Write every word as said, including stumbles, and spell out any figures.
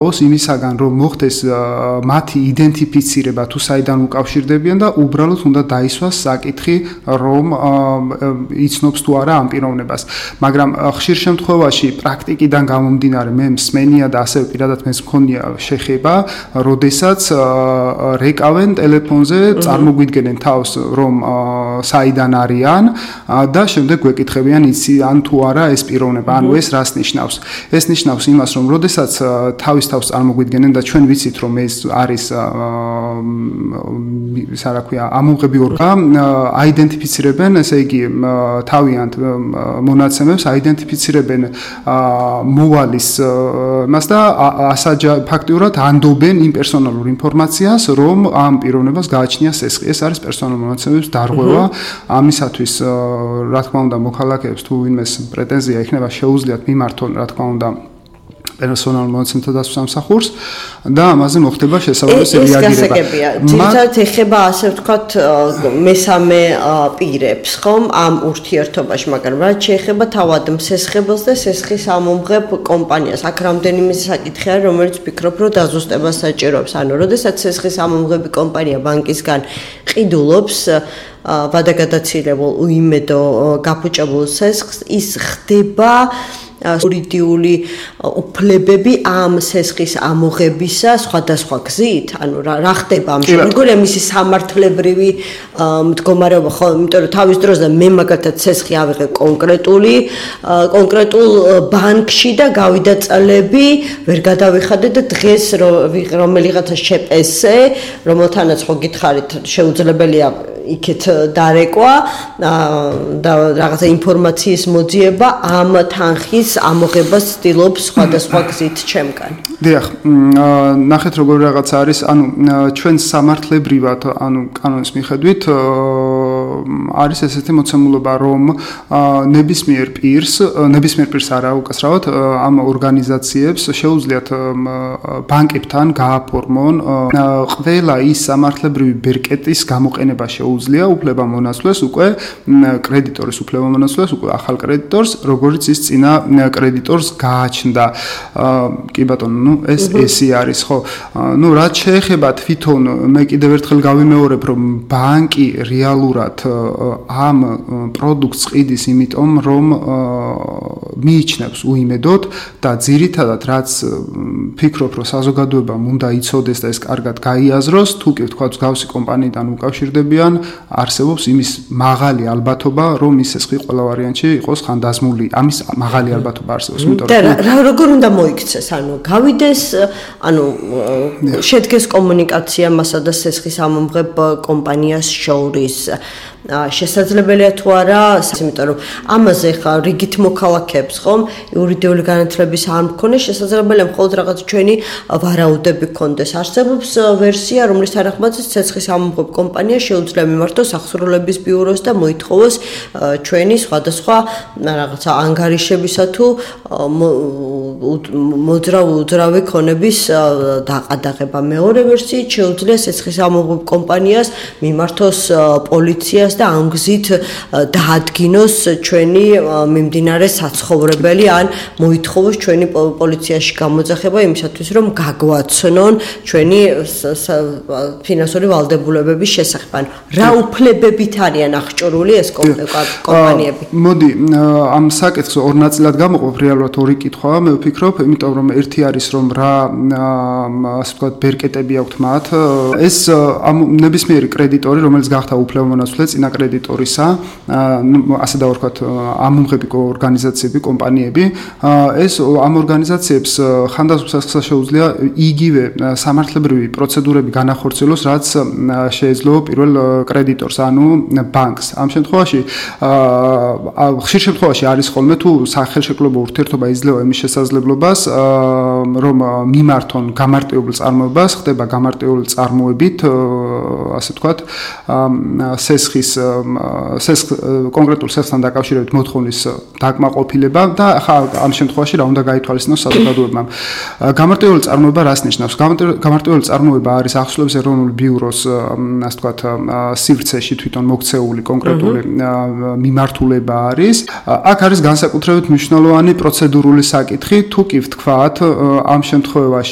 იმისაგან რომ მოხდეს მათი იდენტიფიცირება თუ საიდან უკავშირდებიან და უბრალოდ უნდა დაისვას საკითხი რომ იცნობს თუ არა ამ პიროვნებას მაგრამ ხშირ შემთხვევაში პრაქტიკიდან გამომდინარე მე მსმენია და ასევე პირადად მეც მქონია შეხება როდესაც რეკავენ ტელეფონზე წარმოგვიდგენენ თავს რომ საიდან არიან და შემდეგ გვეკითხებიან იციან თუ არა ეს პიროვნება ანუ ეს რას ნიშნავს ეს ნიშნავს იმას რომ როდესაც თავის თავს წარმოგვიდგენენ და ჩვენ ვიცით რომ ეს არის ისა რა ქვია ამომღები ორგანო აიდენტიფიცირებენ ესე იგი თავიანთ მონაცემებს აიდენტიფიცირებენ მოვალის მას და ასაჯა ფაქტიურად ანდობენ იმ პერსონალურ ინფორმაციას რომ ამ პიროვნებას გააჩნია სესხი ეს არის პერსონალურ მონაცემების დარღვევა ამისათვის რა თქმა უნდა მოქალაქეებს თუ ვინმეს პრეტენზია ექნება შეუძლიათ მიმართონ რა თქმა უნდა პერსონალურ მონაცემთა დასვას სამსახურს და ამაზე მოხდება შესაბამისი რეაგირება. ძირითადად ეხება ასე ვთქვათ მესამე პირებს, ხომ, ამ ურთიერთობაში, მაგრამ რაც შეეხება თავად მსესხებელს და სესხის ამომღებ კომპანიას, აქ რამდენიმე საკითხი არის, რომელიც ვფიქრობ, რომ დაზუსტებას საჭიროებს. ანუ, როდესაც სესხის ამომღები კომპანია ბანკისგან ყიდულობს ვადაგადაცილებულ უიმედო გაფუჭებულ სესხს, ის ხდება იურიდიული უფლებები ამ სესხის ამოღებისა სხვადასხვა გზით, ანუ რა ხდება ამ შემთხვევაში? როგორია მისი სამართლებრივი მდგომარეობა, ხო, იმიტომ რომ თავის დროზე მე მაგალითად სესხი ავიღე კონკრეტული კონკრეტულ ბანკში და გავიდა წლები, ვერ გადავიხადე და დღეს რომელიღაცა შეპესე, რომელთანაც ხო გითხარით, შეუძლებელია იქეთ დარეკვა და რაღაცა ინფორმაციის მოძიება ამ თანხის ამოღებას ცდილობს სხვადასხვა გზით ჩემგან. დიახ, ნახეთ როგორ რაღაცა არის, ანუ ჩვენ სამართლებრივად, ანუ კანონის მიხედვით არის ესეთი მოცემულობა, რომ ნებისმიერ პირს, ნებისმიერ პირს არა უკაცრავად ამ ორგანიზაციებს შეუძლიათ ბანკებთან გააფორმონ ყველა ის სამართლებრივი ბერკეტის გამოყენება შეუძლია უფლება მონაცვლეს უკვე კრედიტორის უფლება მონაცვლეს უკვე ახალ კრედიტორს, როგორც ის წინა კრედიტორს გააჩნდა. კი ბატონო, ნუ ეს ესე არის, ხო? ნუ რაც შეეხება თვითონ მე კიდევ ერთხელ გავიმეორებ, რომ ბანკი რეალურად ამ პროდუქტს ყიდის, იმიტომ რომ მიიჩნევს უიმედოდ და ძირითადად რაც ფიქრობ, რომ საზოგადოებამ უნდა იცოდეს და ეს კარგად გაიაზროს, თუ კი თქვა მსგავსი კომპანიიდან უკავშირდებიან, არსებობს იმის მაღალი ალბათობა, რომ ის სესხი ყველა ვარიანტში იყოს ხანდაზმული. ამის მაღალი ალბათობა არსებობს, იმიტომ რომ და როგორ უნდა მოიქცეს, ანუ გავიდეს, ანუ შედგეს კომუნიკაცია მასა და სესხის ამომღებ კომპანიას შორის. შესაძლებელია თუ არა, იმიტომ რომ ამაზე ხა რიგით მოქალაქეებს, ხომ, იურიდიული განათლების არ მქონეს, შესაძლებელია მხოლოდ რაღაც ჩვენი ვარაუდები გქონდეს. არსებობს ვერსია, რომლის თანახმადაც სესხის ამომღებ კომპანია შეუძლია მიმართოს აღსრულების ბიუროს და მოითხოვოს ჩვენი სხვადასხვა რაღაცა ანგარიშებისა თუ მოძრავი უძრავი ქონების დაყადაღება. მეორე ვერსიით შეუძლია სესხის ამომღებ კომპანიას მიმართოს პოლიციას და ამ გზით დაადგინოს ჩვენი მიმდინარე საცხოვრებელი ან მოითხოვოს ჩვენი პოლიციაში გამოძახება იმისათვის რომ გაგვაცნონ ჩვენი ფინანსური ვალდებულებების შესახებ. რა უფლებებით არიან აღჭურვილი ეს კომპანიები? მოდი ამ საკითხს ორ ნაწილად გამოყოფ, რეალურად ორი კითხვაა, მე ვფიქრობ, იმიტომ რომ ერთი არის რომ რა ასე ვთქვათ ბერკეტები აქვთ მათ. ეს ამ ნებისმიერი კრედიტორი, რომელიც გახდა უფლებამონაცვლე წინა კრედიტორისა, ასე დავარქვათ, ამომღები ორგანიზაციები, კომპანიები, ეს ამ ორგანიზაციებს ხანდაზმულს შეუძლია იგივე სამართლებრივი პროცედურები განახორციელოს, რაც შეეძლო პირველ კრედიტორს, ანუ ბანკს. ამ შემთხვევაში, ხშირ შემთხვევაში არის ხოლმე თუ სახელშეკრულებო ურთიერთობა იძლევა იმის შესაძლებლობას, რომ მიმართონ გამარტივებულ წარმოებას, ხდება გამარტივებული წარმოებით, ასე ვთქვათ, სესხის სესხ კონკრეტულ სესხთან დაკავშირებით მოთხოვნის დაკმაყოფილება და ხა ამ შემთხვევაში რა უნდა გაითვალისწინოს საზოგადოებამ. გამარტივებული წარმოება რას ნიშნავს? გამარტივებული წარმოება არის ახსოვს ეროვნული ბიუროს, ასე ვთქვათ, სივრცეში თვითონ მოქცეული კონკრეტული მიმართულება არის. აქ არის განსაკუთრებით მნიშვნელოვანი პროცედურული საკითხი, თუ კი ვთქვათ, ამ შემთხვევაში